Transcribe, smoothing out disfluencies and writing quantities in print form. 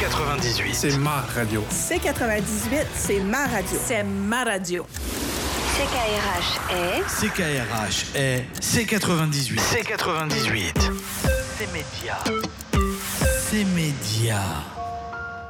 98. C'est ma radio. C98, c'est ma radio. C'est ma radio. CKRH est C98. C98. C'est média. C'est média.